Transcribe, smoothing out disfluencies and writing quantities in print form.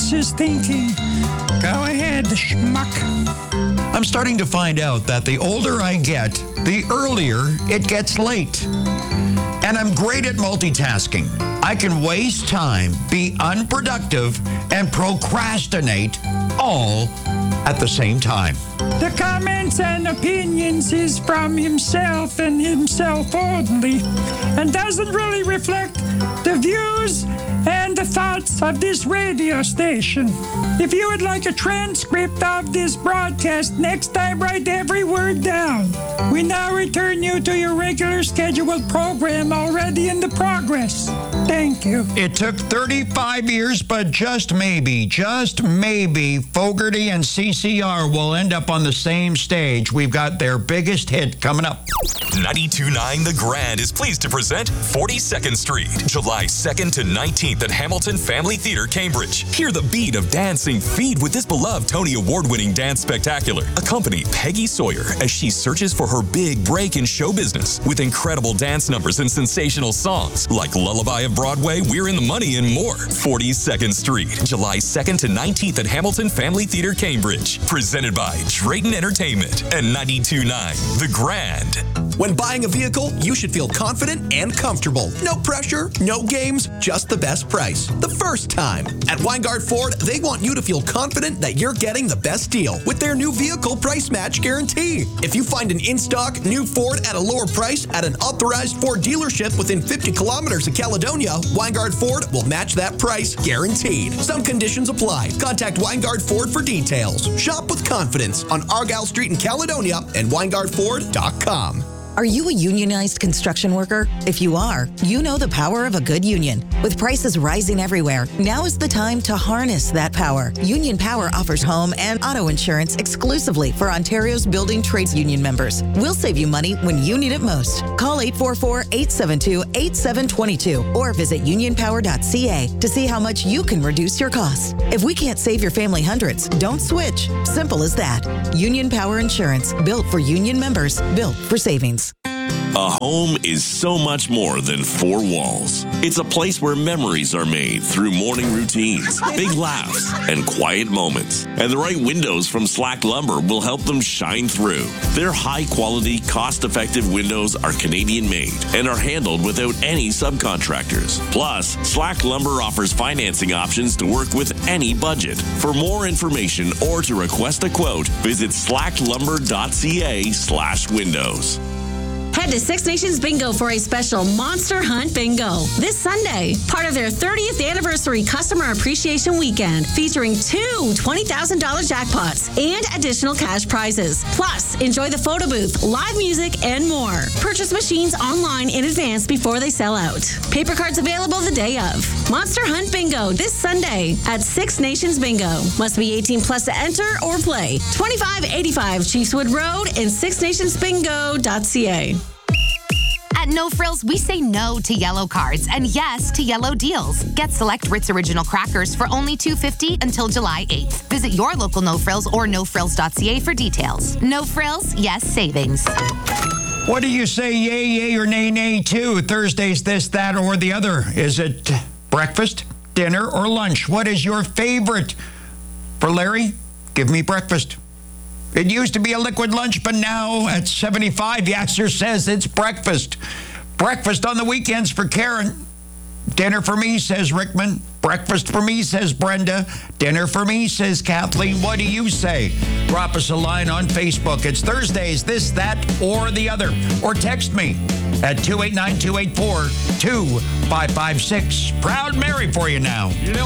Chris is thinking. Go ahead, schmuck. I'm starting to find out that the older I get, the earlier it gets late. And I'm great at multitasking. I can waste time, be unproductive, and procrastinate all at the same time. The comments and opinions is from himself and himself only, and doesn't really reflect the views and the thoughts of this radio station. If you would like a transcript of this broadcast, next time write every word down. We now return you to your regular scheduled program already in the progress. Thank you. It took 35 years, but just maybe, Fogerty and CCR will end up on the same stage. We've got their biggest hit coming up. 92.9 The Grand is pleased to present 42nd Street, July 2nd to 19th at Hamilton Family Theatre, Cambridge. Hear the beat of dancing feed with this beloved Tony Award-winning dance spectacular. Accompany Peggy Sawyer as she searches for her big break in show business with incredible dance numbers and sensational songs like Lullaby of Broadway, We're in the Money, and more. 42nd Street, July 2nd to 19th at Hamilton Family Theatre, Cambridge. Presented by Drayton Entertainment and 92.9 The Grand. When buying a vehicle, you should feel confident and comfortable. No pressure, no games, just the best price. The first time. At Weingart Ford, they want you to feel confident that you're getting the best deal with their new vehicle price match guarantee. If you find an in-stock new Ford at a lower price at an authorized Ford dealership within 50 kilometers of Caledonia, Weingart Ford will match that price guaranteed. Some conditions apply. Contact Weingart Ford for details. Shop with confidence on Argyle Street in Caledonia and WeingardFord.com. Are you a unionized construction worker? If you are, you know the power of a good union. With prices rising everywhere, now is the time to harness that power. Union Power offers home and auto insurance exclusively for Ontario's building trades union members. We'll save you money when you need it most. Call 844-872-8722 or visit unionpower.ca to see how much you can reduce your costs. If we can't save your family hundreds, don't switch. Simple as that. Union Power Insurance, built for union members, built for savings. A home is so much more than four walls. It's a place where memories are made through morning routines, big laughs, and quiet moments. And the right windows from Slack Lumber will help them shine through. Their high-quality, cost-effective windows are Canadian-made and are handled without any subcontractors. Plus, Slack Lumber offers financing options to work with any budget. For more information or to request a quote, visit slacklumber.ca/windows. Head to Six Nations Bingo for a special Monster Hunt Bingo this Sunday, part of their 30th anniversary customer appreciation weekend, featuring two $20,000 jackpots and additional cash prizes. Plus, enjoy the photo booth, live music, and more. Purchase machines online in advance before they sell out. Paper cards available the day of. Monster Hunt Bingo this Sunday at Six Nations Bingo. Must be 18 plus to enter or play. 2585 Chiefswood Road and sixnationsbingo.ca. At No Frills, we say no to yellow cards and yes to yellow deals. Get select Ritz Original crackers for only $2.50 until July 8th. Visit your local No Frills or nofrills.ca for details. No Frills, yes savings. What do you say yay or nay to? Thursday's this, that, or the other. Is it breakfast, dinner, or lunch? What is your favorite? For Larry, give me breakfast. It used to be a liquid lunch, but now at 75, Yasser says it's breakfast. Breakfast on the weekends for Karen. Dinner for me, says Rickman. Breakfast for me, says Brenda. Dinner for me, says Kathleen. What do you say? Drop us a line on Facebook. It's Thursdays, this, that, or the other. Or text me at 289-284-2556. Proud Mary for you now. You know